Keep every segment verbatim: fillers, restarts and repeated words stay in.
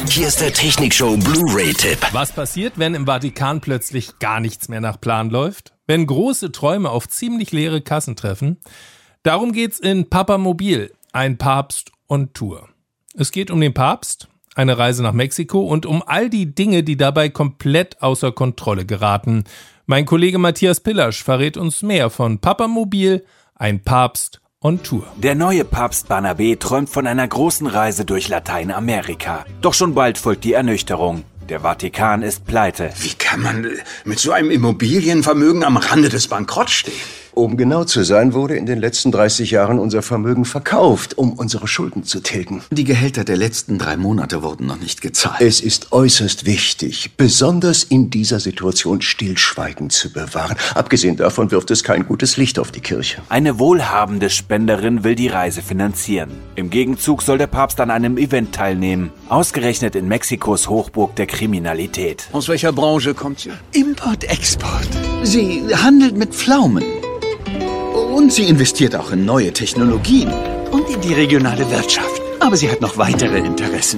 Hier ist der Technikshow Blu-ray-Tipp. Was passiert, wenn im Vatikan plötzlich gar nichts mehr nach Plan läuft? Wenn große Träume auf ziemlich leere Kassen treffen? Darum geht's in Papamobil, ein Papst on Tour. Es geht um den Papst, eine Reise nach Mexiko und um all die Dinge, die dabei komplett außer Kontrolle geraten. Mein Kollege Matthias Pillasch verrät uns mehr von Papamobil, ein Papst on Tour. Der neue Papst Bernabé träumt von einer großen Reise durch Lateinamerika. Doch schon bald folgt die Ernüchterung. Der Vatikan ist pleite. Wie kann man mit so einem Immobilienvermögen am Rande des Bankrotts stehen? Um genau zu sein, wurde in den letzten dreißig Jahren unser Vermögen verkauft, um unsere Schulden zu tilgen. Die Gehälter der letzten drei Monate wurden noch nicht gezahlt. Es ist äußerst wichtig, besonders in dieser Situation Stillschweigen zu bewahren. Abgesehen davon wirft es kein gutes Licht auf die Kirche. Eine wohlhabende Spenderin will die Reise finanzieren. Im Gegenzug soll der Papst an einem Event teilnehmen. Ausgerechnet in Mexikos Hochburg der Kriminalität. Aus welcher Branche kommt sie? Import-Export. Sie handelt mit Pflaumen. Und sie investiert auch in neue Technologien und in die regionale Wirtschaft. Aber sie hat noch weitere Interessen.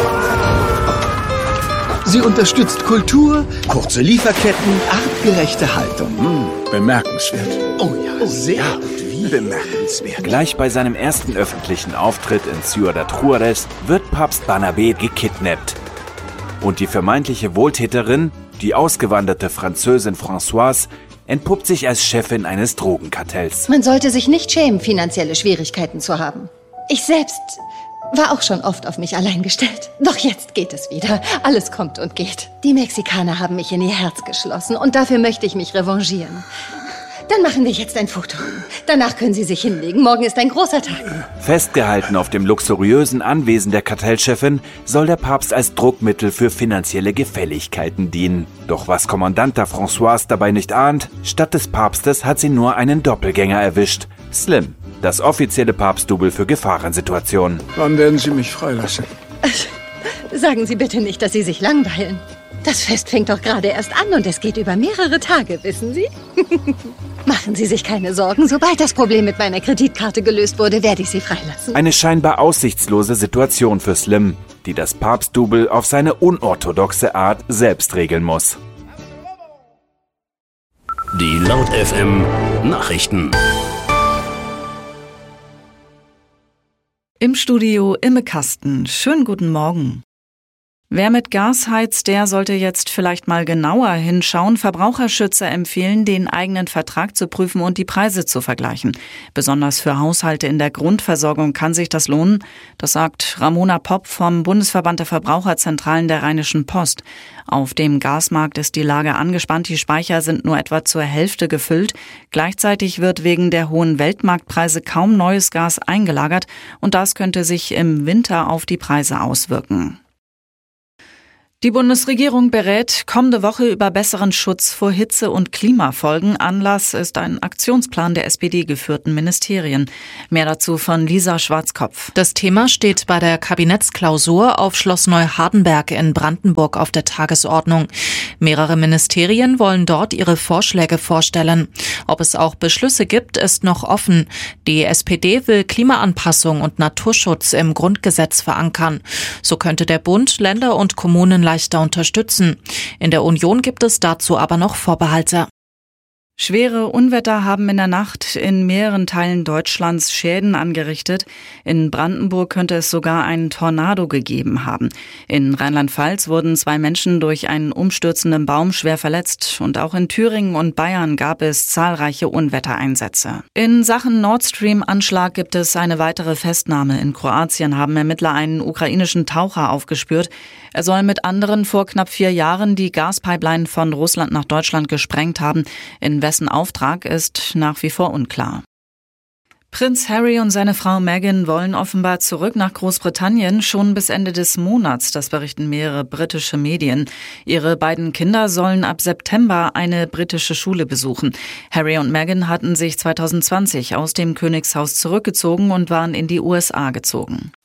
Sie unterstützt Kultur, kurze Lieferketten, artgerechte Haltung. Hm, bemerkenswert. Oh ja, sehr wie bemerkenswert. Gleich bei seinem ersten öffentlichen Auftritt in Ciudad Juárez wird Papst Bernabé gekidnappt. Und die vermeintliche Wohltäterin, die ausgewanderte Französin Françoise, entpuppt sich als Chefin eines Drogenkartells. Man sollte sich nicht schämen, finanzielle Schwierigkeiten zu haben. Ich selbst war auch schon oft auf mich allein gestellt. Doch jetzt geht es wieder. Alles kommt und geht. Die Mexikaner haben mich in ihr Herz geschlossen und dafür möchte ich mich revanchieren. Dann machen wir jetzt ein Foto. Danach können Sie sich hinlegen. Morgen ist ein großer Tag. Festgehalten auf dem luxuriösen Anwesen der Kartellchefin soll der Papst als Druckmittel für finanzielle Gefälligkeiten dienen. Doch was Kommandanta Françoise dabei nicht ahnt, statt des Papstes hat sie nur einen Doppelgänger erwischt. Slim, das offizielle Papstdouble für Gefahrensituationen. Wann werden Sie mich freilassen? Sagen Sie bitte nicht, dass Sie sich langweilen. Das Fest fängt doch gerade erst an und es geht über mehrere Tage, wissen Sie? Machen Sie sich keine Sorgen. Sobald das Problem mit meiner Kreditkarte gelöst wurde, werde ich Sie freilassen. Eine scheinbar aussichtslose Situation für Slim, die das Papstdouble auf seine unorthodoxe Art selbst regeln muss. Die Laut F M Nachrichten. Im Studio Imme Kasten. Schönen guten Morgen. Wer mit Gas heizt, der sollte jetzt vielleicht mal genauer hinschauen. Verbraucherschützer empfehlen, den eigenen Vertrag zu prüfen und die Preise zu vergleichen. Besonders für Haushalte in der Grundversorgung kann sich das lohnen. Das sagt Ramona Popp vom Bundesverband der Verbraucherzentralen der Rheinischen Post. Auf dem Gasmarkt ist die Lage angespannt. Die Speicher sind nur etwa zur Hälfte gefüllt. Gleichzeitig wird wegen der hohen Weltmarktpreise kaum neues Gas eingelagert. Und das könnte sich im Winter auf die Preise auswirken. Die Bundesregierung berät kommende Woche über besseren Schutz vor Hitze- und Klimafolgen. Anlass ist ein Aktionsplan der S P D-geführten Ministerien. Mehr dazu von Lisa Schwarzkopf. Das Thema steht bei der Kabinettsklausur auf Schloss Neuhardenberg in Brandenburg auf der Tagesordnung. Mehrere Ministerien wollen dort ihre Vorschläge vorstellen. Ob es auch Beschlüsse gibt, ist noch offen. Die S P D will Klimaanpassung und Naturschutz im Grundgesetz verankern. So könnte der Bund, Länder und Kommunen leichter unterstützen. In der Union gibt es dazu aber noch Vorbehalte. Schwere Unwetter haben in der Nacht in mehreren Teilen Deutschlands Schäden angerichtet. In Brandenburg könnte es sogar einen Tornado gegeben haben. In Rheinland-Pfalz wurden zwei Menschen durch einen umstürzenden Baum schwer verletzt. Und auch in Thüringen und Bayern gab es zahlreiche Unwettereinsätze. In Sachen Nord Stream-Anschlag gibt es eine weitere Festnahme. In Kroatien haben Ermittler einen ukrainischen Taucher aufgespürt. Er soll mit anderen vor knapp vier Jahren die Gaspipeline von Russland nach Deutschland gesprengt haben. In wessen Auftrag ist nach wie vor unklar. Prinz Harry und seine Frau Meghan wollen offenbar zurück nach Großbritannien, schon bis Ende des Monats, das berichten mehrere britische Medien. Ihre beiden Kinder sollen ab September eine britische Schule besuchen. Harry und Meghan hatten sich zwanzig zwanzig aus dem Königshaus zurückgezogen und waren in die U S A gezogen.